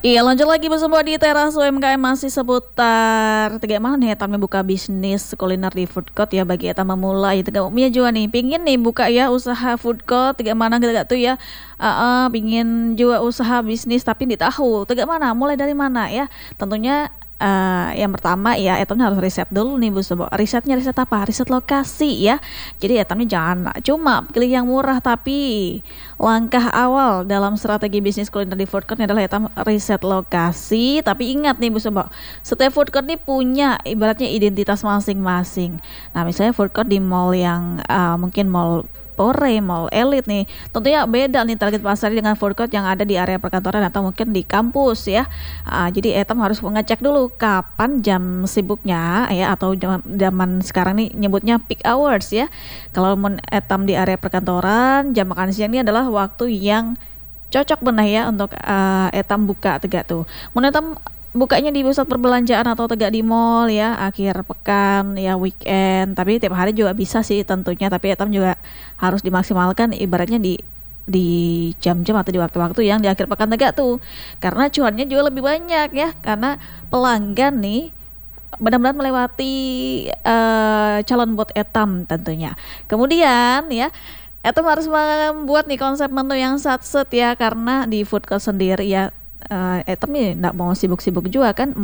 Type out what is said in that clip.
Iya, lanjut lagi bersama di teras UMKM masih seputar tiga mana nih Etam buka bisnis kuliner di food court ya bagi Etam memulai tiga Mia juga nih pingin nih buka ya usaha food court tiga mana kita tuh ya pingin juga usaha bisnis tapi di tahu tiga mana mulai dari mana ya tentunya yang pertama ya Etam harus riset dulu nih Bu Sobo. Risetnya riset apa? Riset lokasi ya. Jadi Etamnya jangan cuma pilih yang murah tapi langkah awal dalam strategi bisnis kuliner di food court ini adalah ya riset lokasi. Tapi ingat nih Bu Sobo, setiap food court nih punya ibaratnya identitas masing-masing. Nah, misalnya food court di mall yang mungkin mall Pore, mall elit nih. Tentunya beda nih target pasar dengan food court yang ada di area perkantoran atau mungkin di kampus ya. Jadi Etam harus mengecek dulu kapan jam sibuknya ya atau zaman sekarang nih nyebutnya peak hours ya. Kalau Etam di area perkantoran, jam makan siang ini adalah waktu yang cocok benar ya untuk Etam buka tegak tuh. Mun Etam bukanya di pusat perbelanjaan atau tegak di mall ya akhir pekan ya weekend tapi tiap hari juga bisa sih tentunya tapi Etam juga harus dimaksimalkan ibaratnya di jam-jam atau di waktu-waktu yang di akhir pekan tegak tuh karena cuannya juga lebih banyak ya karena pelanggan nih benar-benar melewati calon buat Etam tentunya. Kemudian ya Etam harus membuat nih konsep menu yang satset ya karena di food court sendiri ya Etam nih nggak mau sibuk-sibuk juga kan